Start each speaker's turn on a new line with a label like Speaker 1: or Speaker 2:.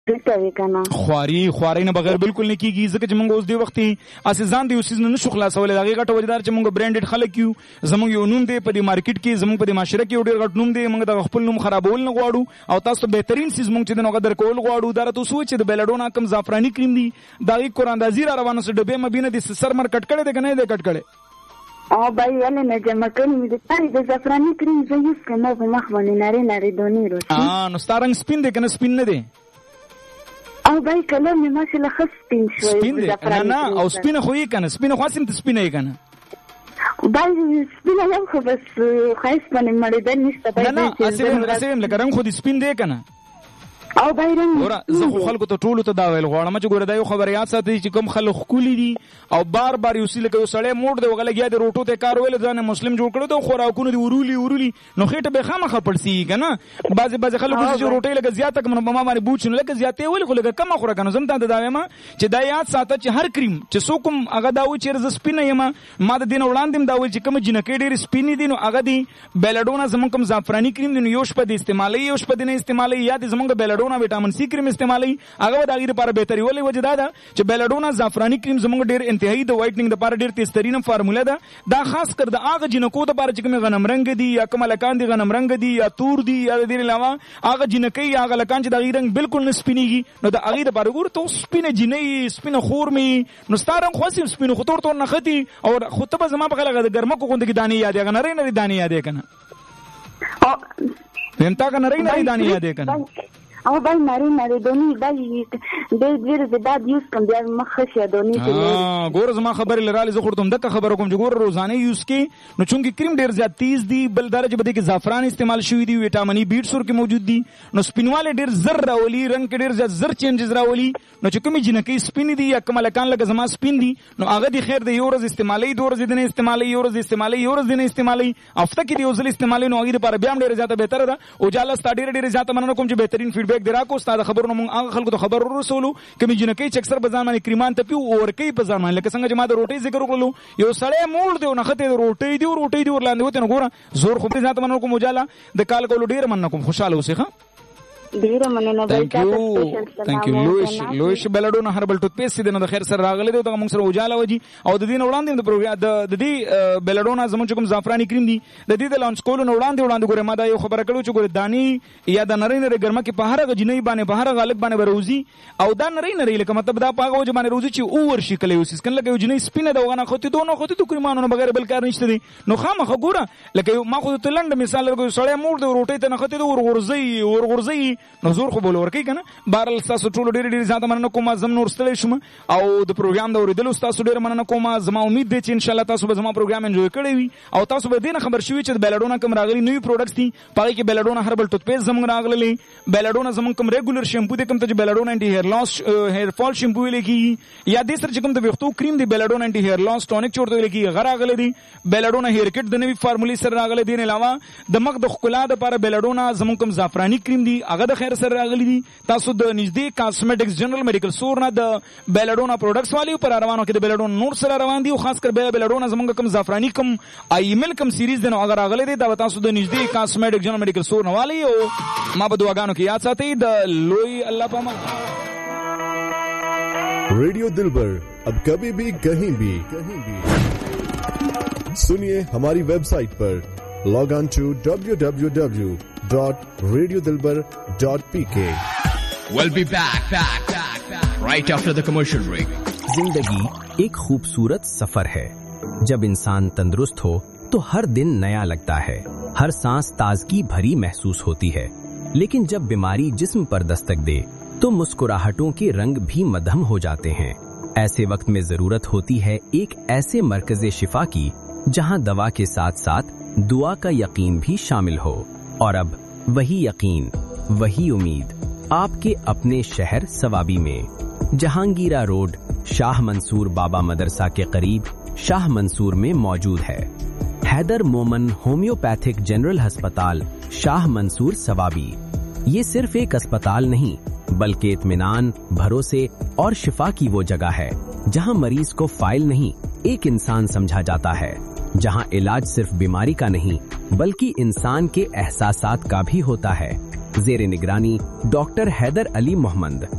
Speaker 1: خواري نه بغیر بالکل نه کیږي، ځکه چې موږ اوس دی وخت اساسان دی اوسې نه نشو خلاصولای. دا غټه وجدار چې موږ برانډډ خلک یو، زموږ یو نوم دی په دې مارکیټ کې، زموږ په دې معاشره کې ډېر غټ نوم دی، موږ د خپل نوم خرابول نه غواړو او تاسو بهترین سیز موږ چې دغه در کول غواړو. دا تاسو چې د بیلډونا کم زعفرانی کریم دی دا غي قراندازي را روانه سره ډبه مبینه د سر مر کټ کړي د کنه د کټ کړي
Speaker 2: او بای ولې نه جمع کړی د تای د زعفرانی کریم زه یوز کوم په مخ باندې نری دونی روشي
Speaker 1: نو ستارنګ سپین دی کنه سپین نه دی
Speaker 2: او بای کله مې ماشله خص سپین شوی
Speaker 1: زعفرانی نه او سپین خو یې کنه سپین خو سم ته سپین یې کنه
Speaker 2: بای سپین یو خو بس خاص باندې مړ د نشته بای
Speaker 1: نه اسیم لکه رنگ خو دې سپین دی کنه
Speaker 2: او بایرن
Speaker 1: ګوره زه خو خلکو ته ټولو ته دا ویل غواړم چې ګوره دا یو خبره یاد ساتئ چې کوم خلک ښکلي دي او بار بار یو څه لکه یو سړی موډ دی وغلګیا د روټو ته کار ویل ځان مسلم جوړ کړو ته خوراکونه دي ورولي نو خېټه به خامخه پړسي کنه. بعضې خلکو چې روټۍ لکه زیاته کوم په ما باندې بوج شنو لکه زیاتې ولې خو لکه کمه خوره کنه. زم ته دا وایم چې دا یاد ساته چې هر کریم چې څوک کوم هغه دا وایي چې زه سپینه یم، ما د دین وړاندې دا وایي چې کوم جنکې ډېرې سپینې دي نو هغه دي بیلډونا زموږ کوم زعفرانی کریم دی نو یو شپه د استعمالي یو شپه د نه استعمالي یا د زموږ بیلډونا وټامین سی استعمالي هغه د غیر لپاره بهتري ولې وجه دا ده چې بیلډونا زعفرانی کریم زموږ ډیر انتهایی د وایټنینګ لپاره ډیر تیزترینه فارموله ده. دا خاص کر د هغه جنکو لپاره چې کوم غنم رنگ دي یا کوم لکان دي غنم رنگ دي یا تور دي یا د دې علاوه هغه جنکې یا هغه لکان چې د غیر رنگ بالکل نه سپینیږي نو د هغه لپاره ګور ته سپینه جنې سپینه خور می نو ستارن خو سیم سپینه خو تور نه ختی او خطبه زما په غلغه د ګرمه کو غوندې دانی یاد غنه نه دانی یاد کنه او انتا کنه نه دانی یاد کنه
Speaker 2: او بای نری دونی بای د ډیر د داد یوز کوم بیا مخه دونی ته
Speaker 1: ګور زما خبر لراله زه خورتم دغه خبره کوم چې ګور روزانه یوز کې نو چونکی کریم ډیر زیات تیز دی بل درجه بده کې زعفران استعمال شوی دی وټامینی بی سور کې موجود دي نو سپینواله ډیر زر راولي رنگ کې ډیر زیات زر چینجز راولي نو چې کومې جنکې سپین دي یا کوم لکان لکه زما سپین دي نو هغه دی خیر دی یو ورځ استعمالي دوه ورځې نه استعمالي یو ورځ استعمالي یو ورځ نه استعمالي هفته کې دی یو ځل استعمالي نو هغه لپاره بیا ډیر زیات بهتره ده او جاله ستاره ډیر زیات مننه کوم چې بهترین فیډبیک دراکو استاد خبرونه مونږ هغه خلکو ته خبر ورسولو کوم جنکې چې اکثر بزان باندې کریمان ته پیو اور کوي په ځان باندې لکه څنګه چې ما د روټي ذکر وکړو یو سړی موړ دی نو خته روټي دی ورلاندې وته نو ګوره زور خو ذات منو کوم مجاله د کال کولو ډیر مننه کوم خوشاله اوسې ښه
Speaker 2: ډیره مننه
Speaker 1: ثانک یو لویش بیلډونا هربل ټوت پیسټ دینه د خیر سره راغلی دی ته موږ سره وجاله وجي او د دین وړاندې د پروګرام د دې بیلډونا زموږ کوم زعفرانی کریم دی د دې د لانچ کولو وړاندې ګوره ما دا یو خبره کړو چې ګوره دانی یا د نری ګرمه کې په هر غجنې باندې په هر غالب باندې بروزي او دا نری لکه مطلب دا پاغه وجه باندې روزي چې او ورشي کله یوسس کنه لکه یو جنې سپینه دا غنه خوتی دونه خوتی تو کریمانو بغیر بل کار نشته دي نو خامخ ګوره لکه ما خو ته لنډ مثال لرګو سړی موړ د روټي ته نه خوتی د ورغورځي نو زور خو ورکی کنه بهرل تاسو ټول ډیر زیاته مننه کوم زم نور ستړی شم او د پروګرام د اوریدلو تاسو ډیر مننه کوم زما امید دی چې ان شاء الله تاسو به زما پروګرام انجوای کړی وي او تاسو به دینه خبر شوي چې د بیلډونا کوم راغلي نوې پروډکټس دي پاره کې بیلډونا هربل ټوت پیسټ زموږ راغلي بیلډونا زموږ کوم ریګولر شیمپو دي کوم ته بیلډونا انټي هیر لاس هیر فال شیمپو لګي یا د سر چې کوم د وختو کریم دی بیلډونا انټي هیر لاس ټونیک چورته لګي غراغلي دي بیلډونا هیر کټ د نوې فارمولې سره راغلي دي نه علاوه د مخ د خکلا د لپاره بیلډونا زموږ کوم زعفرانی کریم دی هغه د خیر سره راغلي دي تاسو د نږدې کاسمیټکس جنرال میډیکل سٹور نه د بیلډونا پروډکټس والی پر روانو کې د بیلډونا نور سره روان دي او خاص کر بیلډونا زمونږ کوم زعفرانی کوم ایمیل کوم سیریز د نو اگر اغله دي دا تاسو د نږدې کاسمیټک جنرال میډیکل سٹور نه والی او ما په دعاګانو کې یاد ساتئ د لوی الله پاما
Speaker 3: रेडियो दिलबर अब कभी भी कहीं भी सुनिए हमारी वेबसाइट पर log on to www.radiodilbar.pk
Speaker 4: We'll be back right after the commercial break.
Speaker 5: जिंदगी एक खूबसूरत सफर है। जब इंसान तंदुरुस्त हो तो हर दिन नया लगता है, हर सांस ताजगी भरी महसूस होती है। लेकिन जब बीमारी जिस्म पर दस्तक दे तो मुस्कुराहटों के रंग भी मध्यम हो जाते हैं। ऐसे वक्त में जरूरत होती है एक ऐसे मरकज़े शिफा की जहां दवा के साथ साथ दुआ का यकीन भी शामिल हो। और अब वही यकीन, वही उम्मीद आपके अपने शहर सवाबी में जहांगीरा रोड शाह मंसूर बाबा मदरसा के करीब शाह मंसूर में मौजूद है। हैदर मोमन होम्योपैथिक जनरल अस्पताल शाह मंसूर सवाबी। ये सिर्फ एक अस्पताल नहीं बल्कि इत्मीनान, भरोसे और शिफा की वो जगह है जहां मरीज को फाइल नहीं एक इंसान समझा जाता है, जहां इलाज सिर्फ बीमारी का नहीं बल्कि इंसान के एहसासात का भी होता है। जेर निगरानी डॉक्टर हैदर अली मोहम्मद।